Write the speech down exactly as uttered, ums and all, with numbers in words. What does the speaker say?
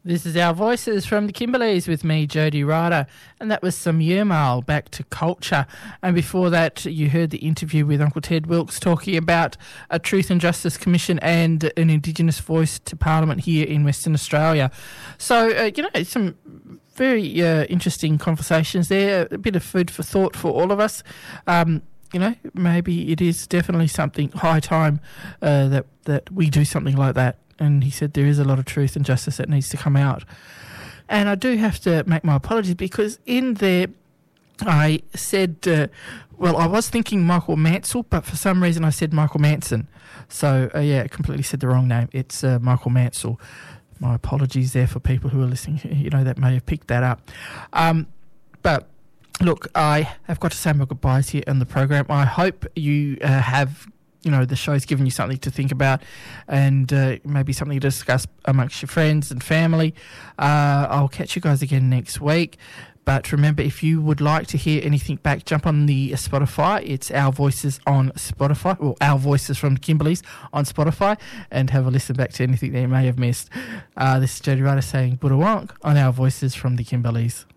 This is Our Voices from the Kimberleys with me, Jody Ryder, and that was some Yermal, Back to Culture. And before that, you heard the interview with Uncle Ted Wilkes talking about a Truth and Justice Commission and an Indigenous voice to Parliament here in Western Australia. So, uh, you know, some very uh, interesting conversations there, a bit of food for thought for all of us. Um, you know, maybe it is definitely something high time uh, that, that we do something like that. And he said there is a lot of truth and justice that needs to come out. And I do have to make my apologies because in there I said, uh, well, I was thinking Michael Mansell, but for some reason I said Michael Manson. So, uh, yeah, I completely said the wrong name. It's uh, Michael Mansell. My apologies there for people who are listening, you know, that may have picked that up. Um, but, look, I have got to say my goodbyes here on the program. I hope you uh, have... you know, the show's given you something to think about and uh, maybe something to discuss amongst your friends and family. Uh, I'll catch you guys again next week. But remember, if you would like to hear anything back, jump on the Spotify. It's Our Voices on Spotify, or Our Voices from the Kimberleys on Spotify, and have a listen back to anything that you may have missed. Uh, this is Jody Ryder saying Budawonk on Our Voices from the Kimberleys.